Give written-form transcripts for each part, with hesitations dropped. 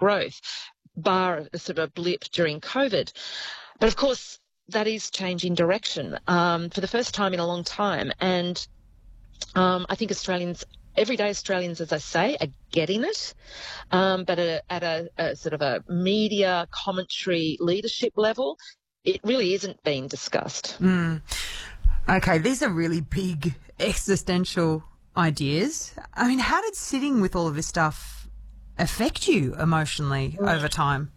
growth, bar a sort of blip during COVID. But of course, that is changing direction for the first time in a long time. And I think everyday Australians, as I say, are getting it, but at a sort of a media commentary leadership level, it really isn't being discussed. Okay, these are really big existential ideas. I mean, how did sitting with all of this stuff affect you emotionally over time?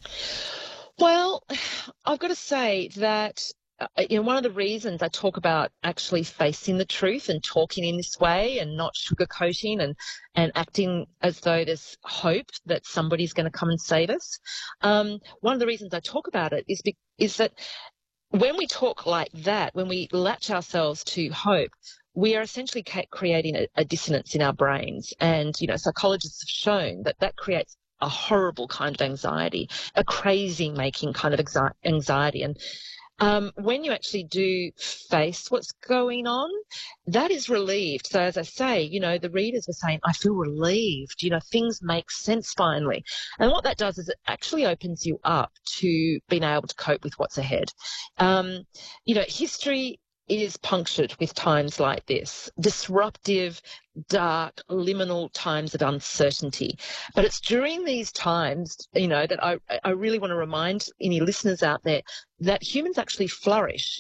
Well, I've got to say that one of the reasons I talk about actually facing the truth and talking in this way and not sugarcoating and acting as though there's hope that somebody's going to come and save us. One of the reasons I talk about it is that when we talk like that, when we latch ourselves to hope, we are essentially creating a dissonance in our brains. And, psychologists have shown that creates a horrible kind of anxiety, a crazy-making kind of anxiety. And when you actually do face what's going on, that is relieved. So as I say, the readers were saying, I feel relieved, things make sense finally. And what that does is it actually opens you up to being able to cope with what's ahead. History is punctured with times like this, disruptive, dark, liminal times of uncertainty. But it's during these times, that I really want to remind any listeners out there that humans actually flourish.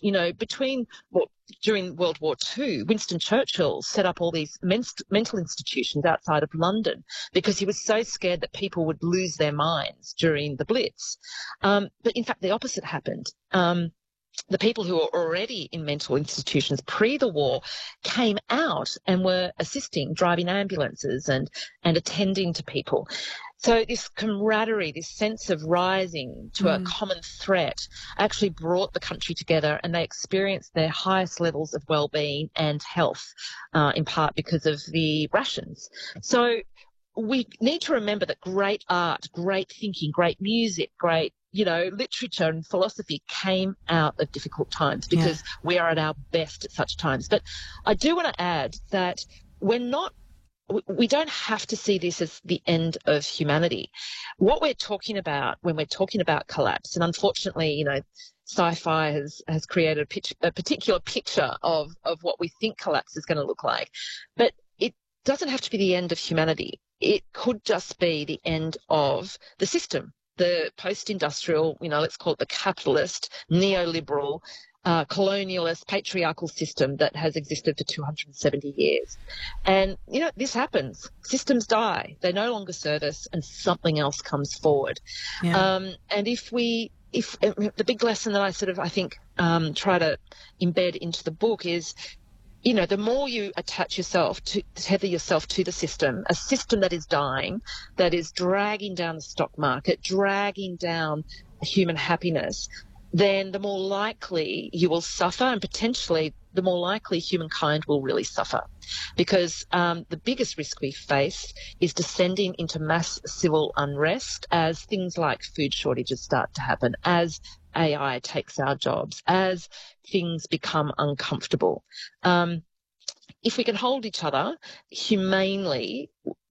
During World War II, Winston Churchill set up all these mental institutions outside of London because he was so scared that people would lose their minds during the Blitz. But in fact, the opposite happened. The people who were already in mental institutions pre the war came out and were assisting, driving ambulances and attending to people. So this camaraderie, this sense of rising to a common threat actually brought the country together, and they experienced their highest levels of well-being and health, in part because of the rations. So we need to remember that great art, great thinking, great music, great literature and philosophy came out of difficult times because we are at our best at such times. But I do want to add that we don't have to see this as the end of humanity. What we're talking about when we're talking about collapse, and unfortunately, sci-fi has created a particular picture of what we think collapse is going to look like. But it doesn't have to be the end of humanity. It could just be the end of the system. The post-industrial, let's call it the capitalist, neoliberal, colonialist, patriarchal system that has existed for 270 years. And, this happens. Systems die. They no longer serve us and something else comes forward. Yeah. And if the big lesson that I think, try to embed into the book is, the more you tether yourself to the system, a system that is dying, that is dragging down the stock market, dragging down human happiness, then the more likely you will suffer, and potentially the more likely humankind will really suffer. Because the biggest risk we face is descending into mass civil unrest as things like food shortages start to happen, as AI takes our jobs, as things become uncomfortable. If we can hold each other humanely,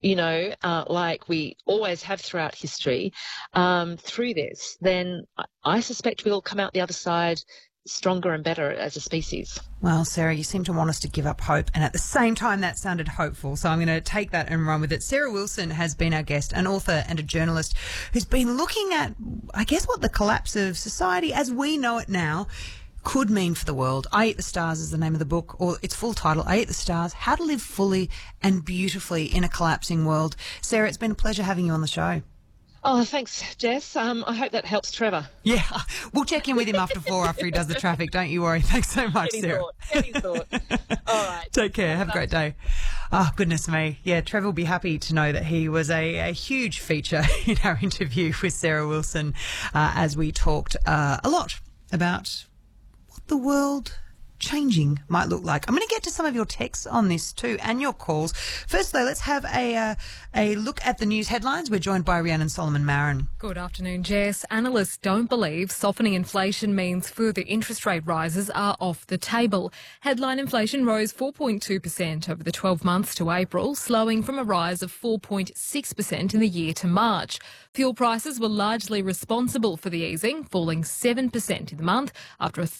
like we always have throughout history, through this, then I suspect we'll come out the other side stronger and better as a species. Well, Sarah, you seem to want us to give up hope, and at the same time that sounded hopeful, so I'm going to take that and run with it. Sarah Wilson has been our guest, an author and a journalist who's been looking at, I guess, what the collapse of society as we know it now could mean for the world. I Eat the Stars is the name of the book, or its full title, I Eat the Stars, How to Live Fully and Beautifully in a Collapsing World. Sarah, it's been a pleasure having you on the show. Oh, thanks, Jess. I hope that helps Trevor. Yeah, we'll check in with him after he does the traffic. Don't you worry. Thanks so much, Sarah. Any thought. All right. Take care. Have a great day. Oh, goodness me. Yeah, Trevor will be happy to know that he was a huge feature in our interview with Sarah Wilson as we talked a lot about what the world changing might look like. I'm going to get to some of your texts on this too and your calls. First though, let's have a look at the news headlines. We're joined by Rhiannon Solomon-Marin. Good afternoon, Jess. Analysts don't believe softening inflation means further interest rate rises are off the table. Headline inflation rose 4.2% over the 12 months to April, slowing from a rise of 4.6% in the year to March. Fuel prices were largely responsible for the easing, falling 7% in the month after a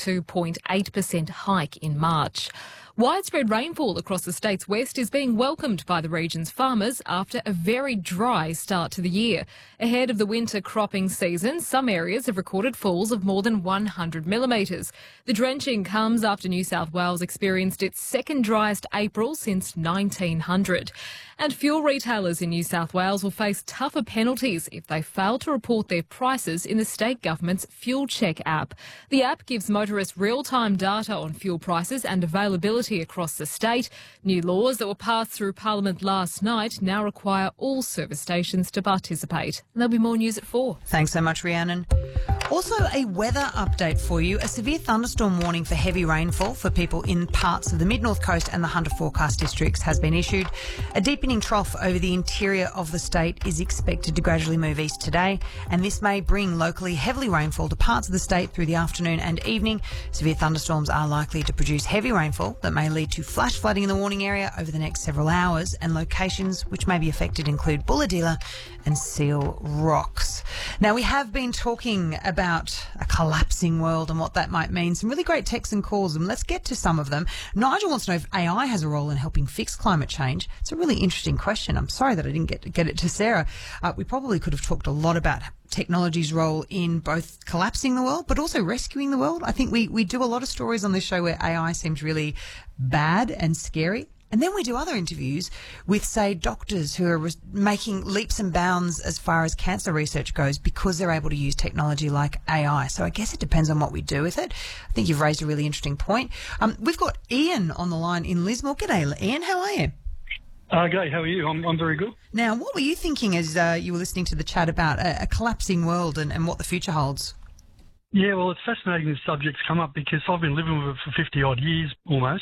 32.8% hike in March. Widespread rainfall across the state's west is being welcomed by the region's farmers after a very dry start to the year. Ahead of the winter cropping season, some areas have recorded falls of more than 100 millimetres. The drenching comes after New South Wales experienced its second driest April since 1900. And fuel retailers in New South Wales will face tougher penalties if they fail to report their prices in the state government's Fuel Check app. The app gives motorists real-time data on fuel prices and availability across the state. New laws that were passed through Parliament last night now require all service stations to participate. And there'll be more news at 4. Thanks so much, Rhiannon. Also, a weather update for you. A severe thunderstorm warning for heavy rainfall for people in parts of the mid-north coast and the Hunter forecast districts has been issued. A deepening trough over the interior of the state is expected to gradually move east today, and this may bring locally heavily rainfall to parts of the state through the afternoon and evening. Severe thunderstorms are likely to produce heavy rainfall that may lead to flash flooding in the warning area over the next several hours, and locations which may be affected include Bulahdelah and Seal Rocks. Now, we have been talking about a collapsing world and what that might mean. Some really great texts and calls, and let's get to some of them. Nigel wants to know if AI has a role in helping fix climate change. It's a really interesting question. I'm sorry that I didn't get it to Sarah. We probably could have talked a lot about technology's role in both collapsing the world but also rescuing the world. I think we do a lot of stories on this show where AI seems really bad and scary. And then we do other interviews with, say, doctors who are making leaps and bounds as far as cancer research goes because they're able to use technology like AI. So I guess it depends on what we do with it. I think you've raised a really interesting point. We've got Ian on the line in Lismore. G'day, Ian. How are you? G'day, how are you? I'm very good. Now, what were you thinking as you were listening to the chat about a collapsing world and what the future holds? Yeah, well, it's fascinating this subject's come up because I've been living with it for 50-odd years almost.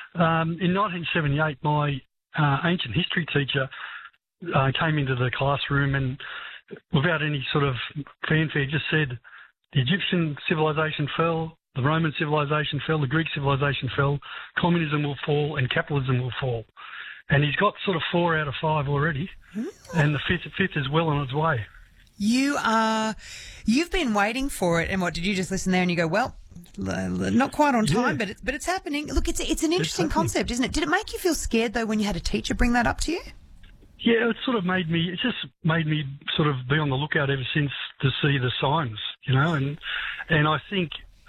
In 1978, my ancient history teacher came into the classroom and without any sort of fanfare just said, the Egyptian civilization fell, the Roman civilization fell, the Greek civilization fell, communism will fall and capitalism will fall. And he's got sort of 4 out of 5 already, and the fifth is well on its way. You've been waiting for it, and what, did you just listen there and you go, well, not quite on time, Yeah. but it's happening. Look, it's an interesting concept, isn't it? Did it make you feel scared though when you had a teacher bring that up to you? Yeah, it just made me sort of be on the lookout ever since to see the signs, you know, and I think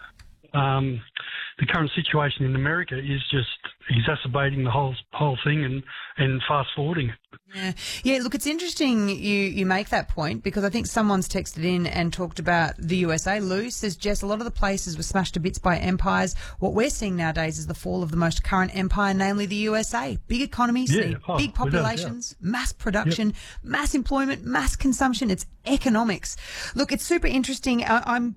the current situation in America is just exacerbating the whole thing and fast forwarding it. Yeah. Look, it's interesting you make that point because I think someone's texted in and talked about the USA. Lou says, Jess, a lot of the places were smashed to bits by empires. What we're seeing nowadays is the fall of the most current empire, namely the USA. Big economies, big populations, mass production, mass employment, mass consumption. It's economics. Look, it's super interesting.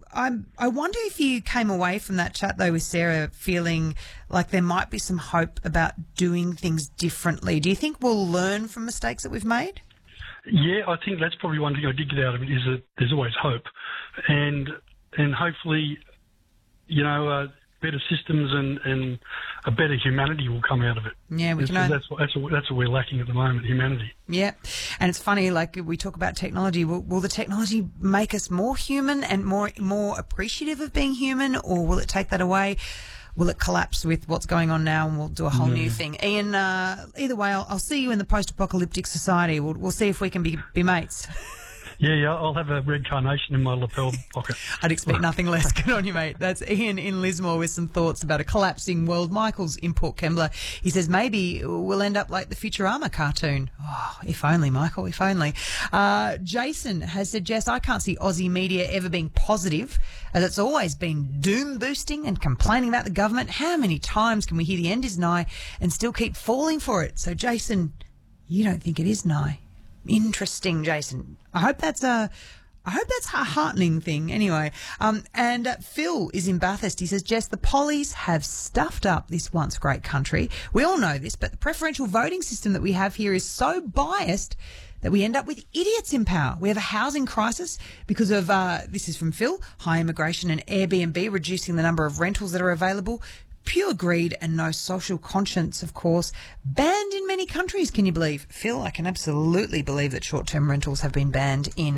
I wonder if you came away from that chat though with Sarah feeling like there might be some hope about doing things differently. Do you think we'll learn from mistakes that we've made? Yeah, I think that's probably one thing I did get out of it is that there's always hope, and hopefully, you know, better systems and a better humanity will come out of it. Yeah, that's what we're lacking at the moment, humanity. Yeah, and it's funny, like we talk about technology. Will the technology make us more human and more appreciative of being human, or will it take that away? Will it collapse with what's going on now and we'll do a whole new thing? Ian, either way, I'll see you in the post-apocalyptic society. We'll see if we can be mates. Yeah, I'll have a red carnation in my lapel pocket. I'd expect nothing less. Good on you, mate. That's Ian in Lismore with some thoughts about a collapsing world. Michael's in Port Kembla. He says maybe we'll end up like the Futurama cartoon. Oh, if only, Michael, if only. Jason has said, Jess, I can't see Aussie media ever being positive, as it's always been doom-boosting and complaining about the government. How many times can we hear the end is nigh and still keep falling for it? So, Jason, you don't think it is nigh? Interesting, Jason. I hope that's a heartening thing. Anyway, and Phil is in Bathurst. He says, Jess, the pollies have stuffed up this once great country. We all know this, but the preferential voting system that we have here is so biased that we end up with idiots in power. We have a housing crisis because of, this is from Phil, high immigration and Airbnb reducing the number of rentals that are available. Pure greed and no social conscience, of course, banned in many countries. Can you believe? Phil, I can absolutely believe that short-term rentals have been banned in